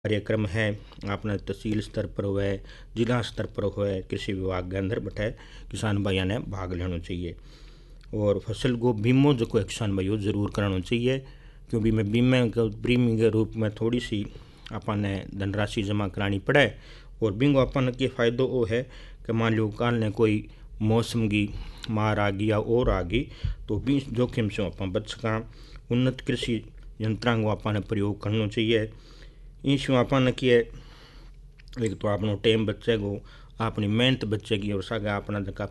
कार्यक्रम है अपना तहसील स्तर पर हुए, जिला स्तर पर हुए, कृषि विभाग के अंदर बैठे किसान भाइयों ने भाग लेना चाहिए। और फसल को बीमो जो कोई किसान भाइयों जरूर कराना चाहिए, क्योंकि मैं बीमे प्रीमियम के रूप में थोड़ी सी अपन ने धनराशि जमा करानी पड़े। और बिंगो अपन के फायदो वो है कि मान लो काल ने कोई मौसम की मार आ गई या और आ गई तो भी जोखिम से अपन बच सका। उन्नत कृषि यंत्रांग अपन ने प्रयोग करना चाहिए। इसमें अपन किए एक तो अपनो टाइम बचेगो, अपनी मेहनत बचेगी और सागा अपना जगह